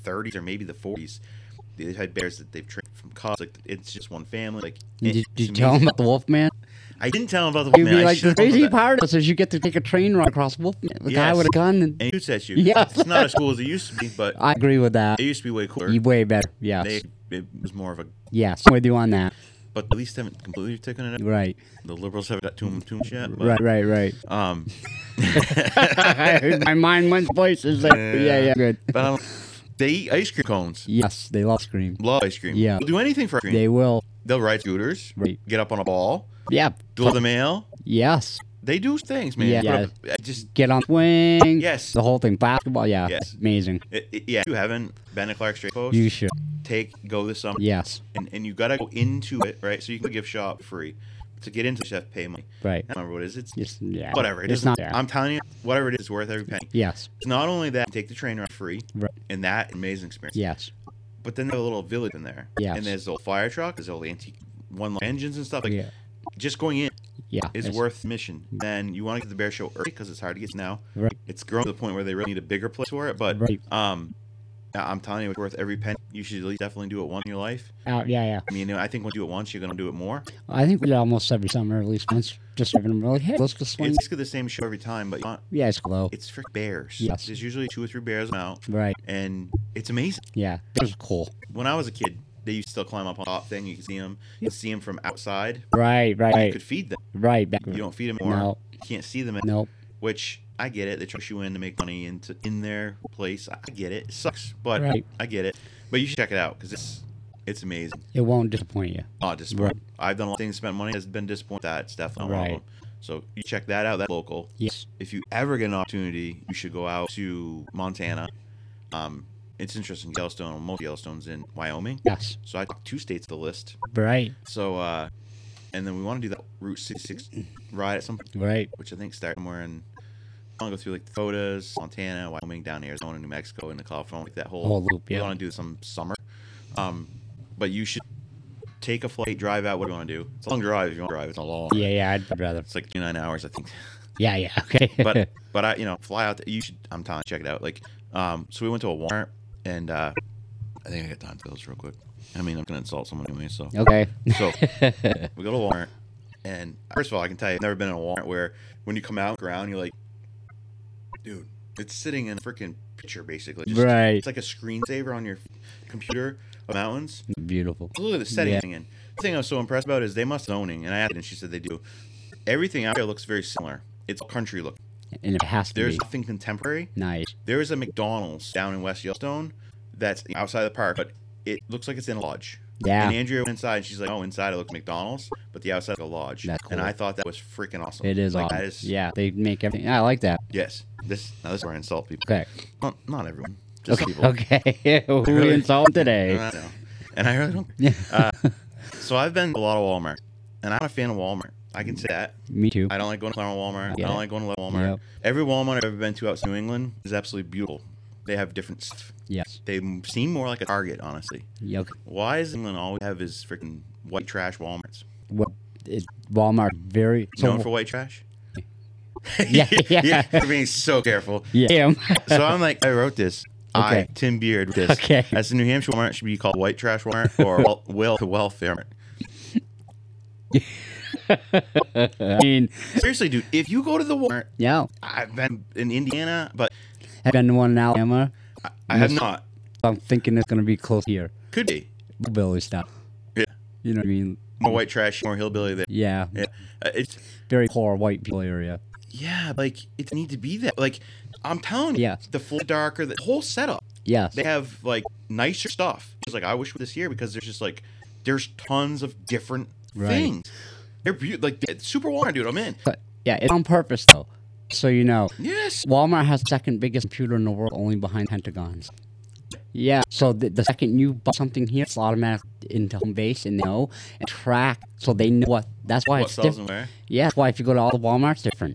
30s or maybe the 40s. They had bears that they've trained from cubs. Like, it's just one family. Like, Did you tell him about the Wolfman? I didn't tell him about the He'd Wolfman. be I like, the should've told him crazy about that. part of this is you get to take a train ride across Wolfman. The guy Yes. with a gun. And he shoots at you. Yeah. It's not as cool as it used to be, but I agree with that. it used to be way cooler. Way better. Yes. It was more of a... Yes. I'm with you on that. But at least they haven't completely taken it out. Right. The liberals haven't got too much yet. But, Right. Um, My mind went places there. Yeah, good. but they eat ice cream cones. Yes, they love scream. Love ice cream. Yeah. They'll do anything for ice cream. They will. They'll ride scooters. Right. Get up on a ball. Yeah. Deliver the mail. Yes. They do things, man. Yeah. Just Get on swing. Yes. The whole thing. Basketball. Yeah. Yes. Amazing. yeah. If you haven't been to Clark Straight Post, You should. go this summer. Yes. And you gotta go into it, right? So you can gift shop free. To get into it, you have to pay money. Right. I don't remember what it is. It's Just, yeah. whatever. It It's isn't. not there. I'm telling you, whatever it is, it's worth every penny. Yes. It's not only that, take the train ride free, Right. and that amazing experience. Yes. But then there's a little village in there. Yes. And there's the old fire truck, there's old antique one engines and stuff. Like, Yeah. just going in Yeah. is it's- worth the mission. Then you want to get the bear show early because it's hard to get now. Right. It's grown to the point where they really need a bigger place for it. But Right. I'm telling you, it's worth every penny. You should at least definitely do it once in your life. Yeah. I mean, I think when you do it once, you're gonna do it more. I think we do almost every summer, at least once. Just having them like, hey, let's go swing. It's basically the same show every time, but Yeah, it's low. it's for bears. Yes. There's usually 2 or 3 bears out, Right. and it's amazing. Yeah. This is cool. When I was a kid, they used to still climb up on the top thing. You can see them. You can see them from outside. Right. You could feed them. Right. Back. You don't feed them anymore. No. You can't see them. Nope. Which I get it. They push you in to make money in their place. I get it. It sucks, but Right. I get it. But you should check it out because it's amazing. It won't disappoint you. Oh, disappointing. Right. I've done a lot of things, spent money, has been disappointed. That's definitely one Right. of them. So you check that out. That's local. Yes. If you ever get an opportunity, you should go out to Montana. It's interesting. Yellowstone, most Yellowstone's in Wyoming. Yes. So I took 2 states to the list. Right. So, and then we want to do that Route 66 ride at some point, Right. which I think starts somewhere in. I want to go through like Dakotas, Montana, Wyoming, down to Arizona, New Mexico, into California, like that Whole loop, We yeah. want to do some summer. But you should take a flight, drive out. What do you want to do? It's a long drive if you want to drive. It's not long. Yeah. I'd rather. It's like 29 hours, I think. Yeah. Okay. But I fly out. You should. I'm telling you, check it out. Like, so we went to a Walmart, and I think I got time to tell this real quick. I mean, I'm gonna insult someone anyway, so. Okay. So we go to Walmart, and first of all, I can tell you, I've never been in a Walmart where when you come out ground, you're like, dude, it's sitting in a freaking picture basically. Just, Right. It's like a screensaver on your computer of mountains. Beautiful. Look at the setting. Yeah. In. The thing I was so impressed about is they must zoning, and I asked her, and she said they do. Everything out there looks very similar. It's country look. And it has to There's be nothing contemporary. nice. There is a McDonald's down in West Yellowstone that's outside the park, but it looks like it's in a lodge. Yeah. And Andrea went inside, and she's like, "Oh, inside it looks McDonald's, but the outside is a lodge." That's cool. And I thought that was freaking awesome. It is like, awesome. That is, Yeah. They make everything. I like that. Yes. This is where I insult people. Okay. Well, not everyone. Just Okay. people. Okay. Who we Really? insult today? I know. And I really don't. Yeah. So I've been to a lot of Walmart, and I'm a fan of Walmart. I can say that. Me too. I don't like going to Claremont Walmart. Yeah. I don't like going to Walmart. Yep. Every Walmart I've ever been to outside New England is absolutely beautiful. They have different stuff. Yes. They seem more like a Target, honestly. Yeah, okay. Why does England always have his freaking white trash Walmarts? What is Walmart very Known for white trash? Yeah. You're being so careful. Yeah. So I'm like, I wrote this. Okay. Tim Beard, wrote this. Okay. As the New Hampshire Walmart should be called White Trash Walmart or Will to Welfare. I mean, Seriously, dude, if you go to the Walmart, yeah. I've been in Indiana, but Have been to one in Alabama. I have not. I'm thinking it's gonna be close here. Could be. Billy stuff. Yeah. You know what I mean? More white trash, more hillbilly there. Yeah. Yeah. It's Very poor white people area. yeah, like it need to be that. Like I'm telling you, Yeah. the floor darker, the whole setup. Yes. They have like nicer stuff. It's like I wish this year because there's just like there's tons of different Right. things. They're beautiful. Like Super Walmart, dude. I'm in. But yeah, it's on purpose though. So you know, Yes. Walmart has the second biggest computer in the world, only behind Pentagons. Yeah. So the second you buy something here, it's automatic into home base, and they know and track, so they know what. That's why What it's sells different. and where? Yeah. That's why if you go to all the Walmarts, different.